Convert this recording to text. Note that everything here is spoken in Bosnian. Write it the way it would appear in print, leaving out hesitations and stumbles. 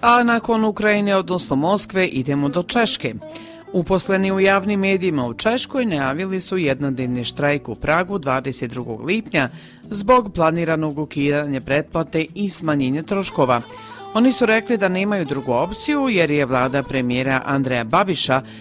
A nakon Ukrajine, odnosno Moskve, idemo do Češke. Uposleni u javnim medijima u Češkoj najavili su jednodnevni štrajk u Pragu 22. lipnja zbog planiranog ukidanja pretplate i smanjenja troškova. Oni su rekli da nemaju drugu opciju jer je vlada premijera Andreja Babiša